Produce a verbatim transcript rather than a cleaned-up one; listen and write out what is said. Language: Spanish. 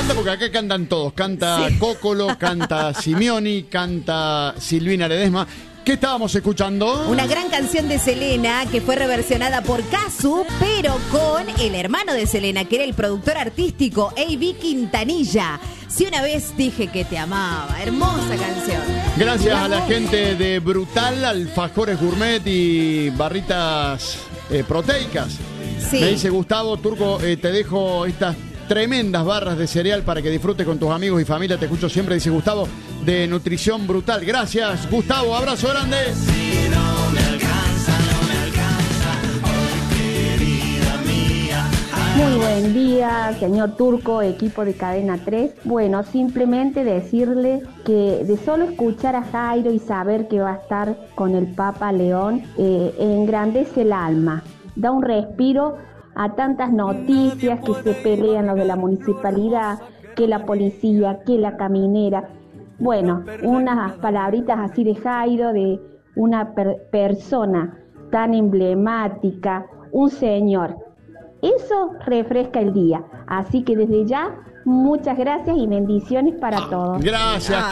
encanta porque acá cantan todos. Canta sí. Cócolo, canta Simeoni, canta Silvina Ledesma. ¿Qué estábamos escuchando? Una gran canción de Selena que fue reversionada por Casu, pero con el hermano de Selena, que era el productor artístico, A B Quintanilla. Si una vez dije que te amaba. Hermosa canción. Gracias a la gente de Brutal, Alfajores Gourmet y barritas eh, proteicas. Sí. Me dice Gustavo Turco, eh, te dejo estas tremendas barras de cereal para que disfrutes con tus amigos y familia. Te escucho siempre, dice Gustavo, de Nutrición Brutal. Gracias, Gustavo. Abrazo grande. Si no me alcanza, no me alcanza, oh, querida mía. Muy buen día, señor Turco, equipo de Cadena tres. Bueno, simplemente decirle que de solo escuchar a Jairo y saber que va a estar con el Papa León, eh, engrandece el alma. Da un respiro a tantas noticias que se pelean los de la municipalidad, que la policía, que la caminera. Bueno, unas palabritas así de Jairo, de una per- persona tan emblemática, un señor. Eso refresca el día. Así que desde ya, muchas gracias y bendiciones para todos. Gracias.